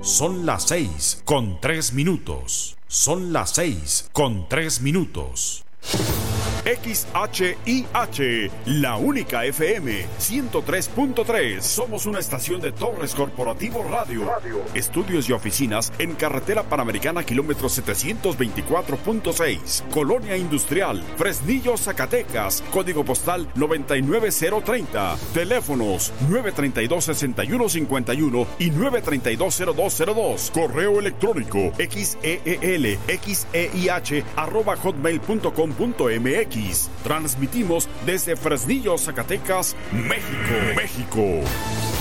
Son las 6:03. Son las 6:03. XHIH, la única FM 103.3. Somos una estación de Torres Corporativo Radio. Estudios y oficinas en Carretera Panamericana, kilómetro 724.6. Colonia Industrial, Fresnillo, Zacatecas. Código postal 99030. Teléfonos 932-6151 y 932-0202. Correo electrónico xeelxeih@hotmail.com.mx. Transmitimos desde Fresnillo, Zacatecas, México.